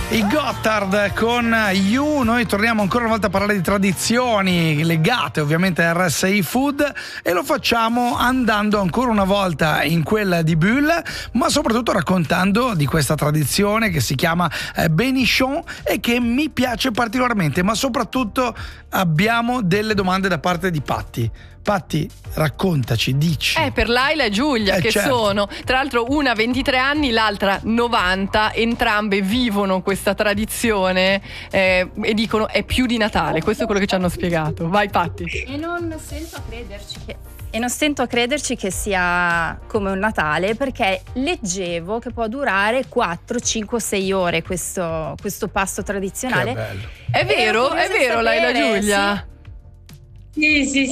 I Gotthard con You. Noi torniamo ancora una volta a parlare di tradizioni legate ovviamente a RSI Food, e lo facciamo andando ancora una volta in quella di Bulle, ma soprattutto raccontando di questa tradizione che si chiama Bénichon e che mi piace particolarmente. Ma soprattutto abbiamo delle domande da parte di Patti. Patti, raccontaci, dici. Per Laila e Giulia, che certo. sono, tra l'altro, una 23 anni, l'altra 90, entrambe vivono questa tradizione e dicono è più di Natale. Questo è quello che ci hanno spiegato. Vai Patti. E non stento a crederci che sia come un Natale, perché leggevo che può durare 4, 5, 6 ore questo pasto tradizionale. Che bello. È vero, Laila e Giulia? Sì. Sì.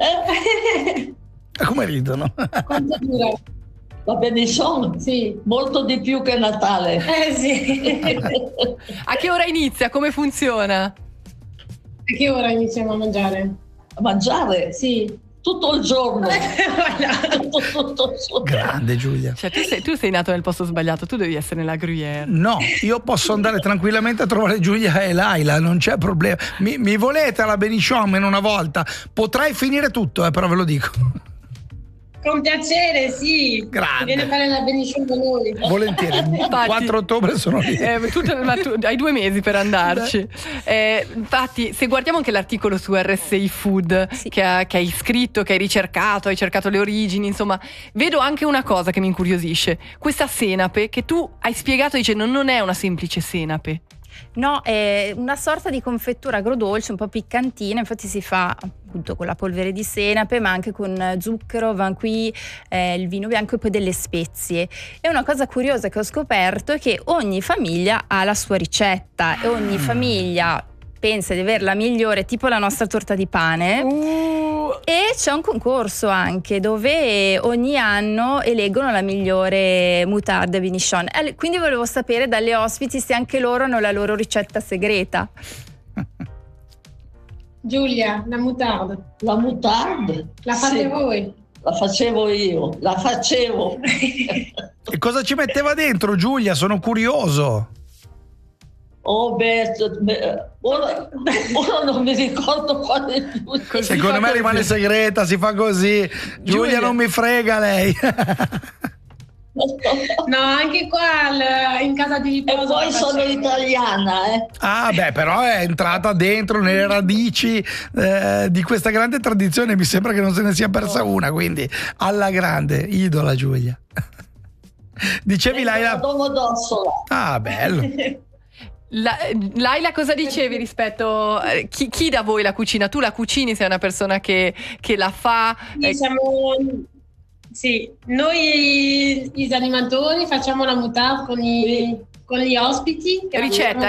Come ridono? Quanto dura? Va bene, sono Sì. molto di più che Natale. Sì. A che ora inizia? Come funziona? A che ora iniziamo a mangiare? A mangiare Sì. tutto il giorno. tutto il giorno. Grande Giulia. Cioè, tu sei nato nel posto sbagliato, tu devi essere nella Gruyère. No, io posso andare tranquillamente a trovare Giulia e Laila, non c'è problema. Mi volete alla Bénichon almeno una volta? Potrei finire tutto, però ve lo dico. Con piacere, sì. Grande. Viene a fare la Bénichon da noi. Volentieri. Il 4 ottobre sono lì. Ma tu hai 2 mesi per andarci. Infatti, se guardiamo anche l'articolo su RSI Food, sì, che hai scritto, che hai cercato le origini, insomma, vedo anche una cosa che mi incuriosisce. Questa senape che tu hai spiegato dicendo non è una semplice senape. No, è una sorta di confettura agrodolce un po' piccantina, infatti si fa appunto con la polvere di senape, ma anche con zucchero, vin qui, il vino bianco e poi delle spezie. E una cosa curiosa che ho scoperto è che ogni famiglia ha la sua ricetta e ogni famiglia pensa di avere la migliore, tipo la nostra torta di pane. E c'è un concorso anche dove ogni anno eleggono la migliore moutarde Bénichon. Quindi volevo sapere dalle ospiti se anche loro hanno la loro ricetta segreta. Giulia, la moutarde. La moutarde? La fate Sì, voi? la facevo io, la facevo. E cosa ci metteva dentro Giulia? Sono curioso. Oh ora non mi ricordo quale più. Secondo me rimane segreta, si fa così. Giulia non mi frega lei. No, anche qua in casa di riposo. E poi sono italiana, Ah beh, però è entrata dentro nelle radici di questa grande tradizione. Mi sembra che non se ne sia persa una, quindi alla grande, idola Giulia. Dicevi Laila? Domodossola. Ah, bello. Laila, cosa dicevi rispetto chi da voi la cucina? Tu la cucini, sei una persona che la fa? Sì, noi gli animatori facciamo la moutarde con gli ospiti. Ricetta.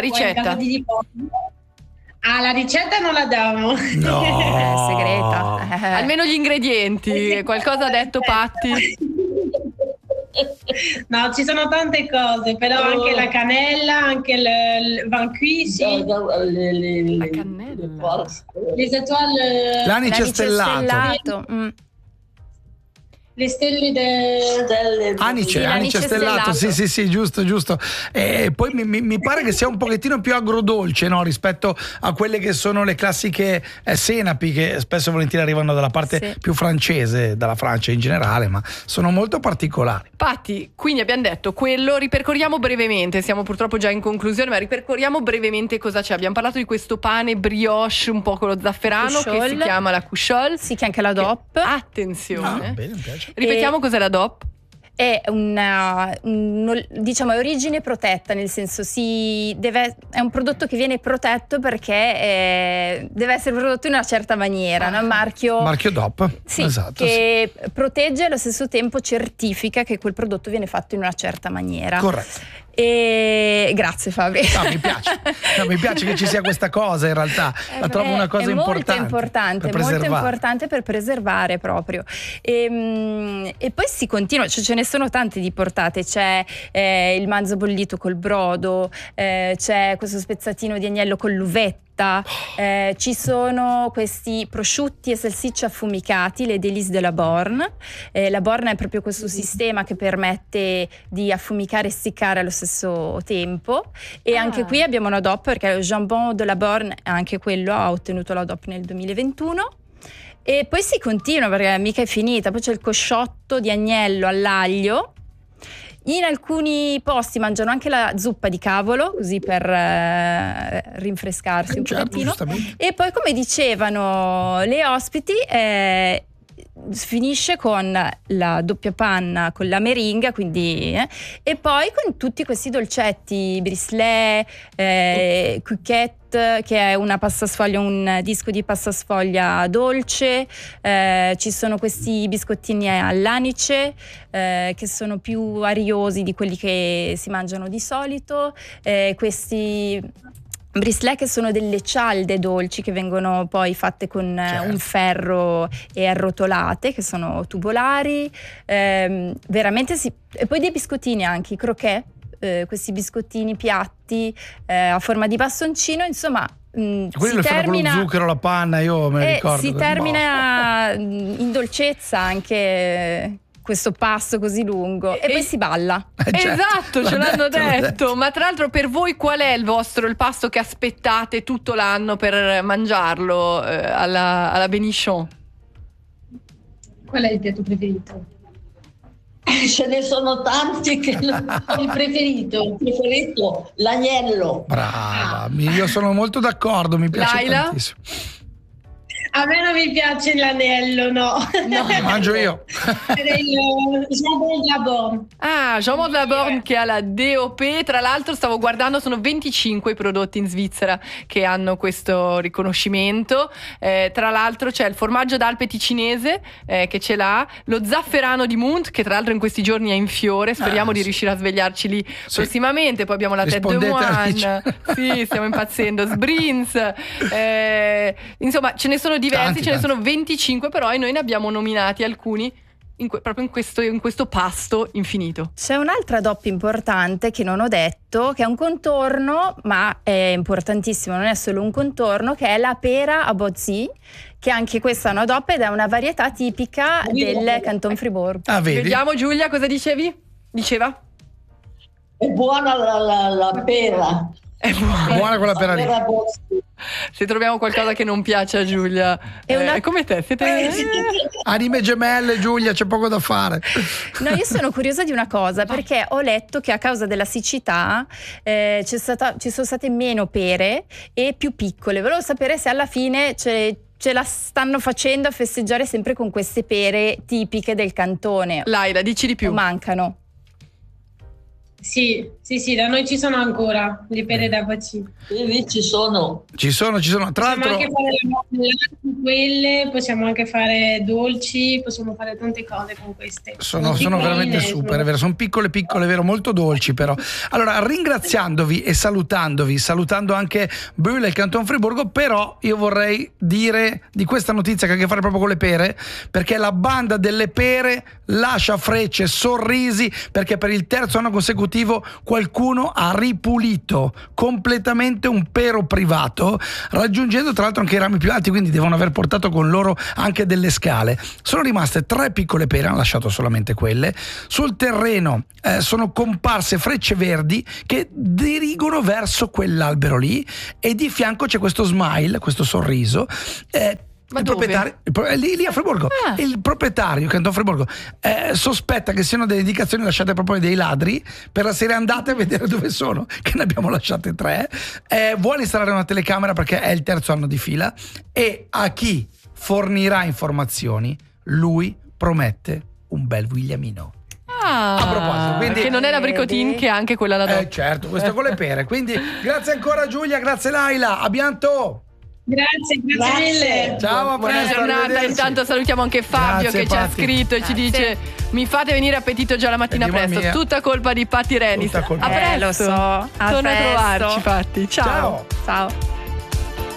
La ricetta non la diamo. No. È segreta. Almeno gli ingredienti, qualcosa ha detto Patti? No, ci sono tante cose, però anche la cannella, anche il vin qui, sì. La cannella. Les étoiles. L'anice stellato. Le stelle Anice stellato, sì, giusto. E poi mi pare che sia un pochettino più agrodolce, no? Rispetto a quelle che sono le classiche senapi, che spesso e volentieri arrivano dalla parte più francese, dalla Francia in generale, ma sono molto particolari. Patti, quindi abbiamo detto quello, ripercorriamo brevemente, siamo purtroppo già in conclusione, ma ripercorriamo brevemente cosa c'è. Abbiamo parlato di questo pane brioche un po' con lo zafferano che si chiama la couchole. Sì, che anche la DOP. Attenzione. Bene, mi piace. Ripetiamo cos'è la DOP? È diciamo, è origine protetta, nel senso è un prodotto che viene protetto perché deve essere prodotto in una certa maniera, no? Marchio DOP, sì, esatto, che protegge e allo stesso tempo certifica che quel prodotto viene fatto in una certa maniera. Corretto. E grazie Fabio. Mi piace che ci sia questa cosa, in realtà la trovo una cosa importante molto importante per preservare proprio. E poi si continua, cioè ce ne sono tante di portate, c'è il manzo bollito col brodo, c'è questo spezzatino di agnello con l'uvetta, ricotta, ci sono questi prosciutti e salsicce affumicati, le Délices de la Borne. La Borne è proprio questo sistema che permette di affumicare e essiccare allo stesso tempo, e anche qui abbiamo una DOP, perché il jambon de la Borne, anche quello ha ottenuto la DOP nel 2021. E poi si continua, perché mica è finita. Poi c'è il cosciotto di agnello all'aglio. In alcuni posti mangiano anche la zuppa di cavolo, così per rinfrescarsi un pochettino. E poi, come dicevano le ospiti, finisce con la doppia panna con la meringa, quindi e poi con tutti questi dolcetti, brislet, cuquette, che è una pasta sfoglia, un disco di pasta sfoglia dolce, ci sono questi biscottini all'anice che sono più ariosi di quelli che si mangiano di solito, questi brislet che sono delle cialde dolci che vengono poi fatte con un ferro e arrotolate, che sono tubolari, veramente e poi dei biscottini anche, i croquet, questi biscottini piatti a forma di bastoncino, insomma. Quelli lo fanno con lo zucchero, la panna, io me ne ricordo. Si termina in dolcezza anche questo pasto così lungo, e poi si balla. Esatto, ce l'hanno detto. Ma tra l'altro, per voi qual è il pasto che aspettate tutto l'anno per mangiarlo alla Bénichon? Qual è il piatto preferito? Ce ne sono tanti che il preferito l'agnello. Brava, io sono molto d'accordo, mi piace Laila? tantissimo. A me non mi piace l'anello, no. Mangio io. Il jambon de la Borne. Jambon de la Borne che ha la DOP. Tra l'altro stavo guardando, sono 25 i prodotti in Svizzera che hanno questo riconoscimento. Tra l'altro c'è il formaggio d'Alpe ticinese che ce l'ha, lo zafferano di Munt, che tra l'altro in questi giorni è in fiore, speriamo di riuscire a svegliarci lì prossimamente. Poi abbiamo la tête de moine. Sì, stiamo impazzendo. Sbrins, insomma ce ne sono diversi, ce ne sono 25, però, e noi ne abbiamo nominati alcuni proprio in questo pasto infinito. C'è un'altra DOP importante che non ho detto, che è un contorno, ma è importantissimo, non è solo un contorno, che è la pera a Bozzi, che anche questa è una DOP ed è una varietà tipica del Canton Fribourg. Vedi? Vediamo, Giulia, cosa diceva? È buona la pera. È buona quella pera lì. Se troviamo qualcosa che non piace a Giulia, è come te, siete anime gemelle, Giulia, c'è poco da fare. No, io sono curiosa di una cosa, perché ho letto che a causa della siccità ci sono state meno pere e più piccole. Volevo sapere se alla fine ce la stanno facendo a festeggiare sempre con queste pere tipiche del cantone. Laila, dici di più. O mancano? Sì, da noi ci sono ancora le pere da Bozzi. Sì, ci sono. Tra l'altro, possiamo anche fare quelle, possiamo anche fare dolci, possiamo fare tante cose con queste. Sono veramente super, è vero, sono piccole, vero, molto dolci però. Allora, ringraziandovi e salutando anche Bulle e il Canton Friburgo, però io vorrei dire di questa notizia che ha a che fare proprio con le pere, perché la banda delle pere lascia frecce, sorrisi, perché per il terzo anno consecutivo qualcuno ha ripulito completamente un pero privato, raggiungendo tra l'altro anche i rami più alti, quindi devono aver portato con loro anche delle scale. Sono rimaste 3 piccole pere, hanno lasciato solamente quelle. Sul terreno sono comparse frecce verdi che dirigono verso quell'albero lì, e di fianco c'è questo smile, questo sorriso. Ma il dove? proprietario lì a Friburgo. Il proprietario Canton Friburgo sospetta che siano delle indicazioni lasciate proprio dei ladri, per la serie andate a vedere dove sono, che ne abbiamo lasciate 3. Vuole installare una telecamera perché è il terzo anno di fila, e a chi fornirà informazioni lui promette un bel Williamino. A proposito, quindi, che non è la Bricotin, che è anche quella la DOP. Certo, questa con le pere. Quindi grazie ancora Giulia, grazie Laila, a bientôt. Grazie mille. Ciao, Buona giornata. Intanto salutiamo anche Fabio, grazie, che ci ha Patti. scritto e ci dice: mi fate venire appetito già la mattina presto. mia. Tutta colpa di Patti Renis. Tutta colpa A presto. Lo so. Torna a trovarci, Patti. Ciao. Ciao.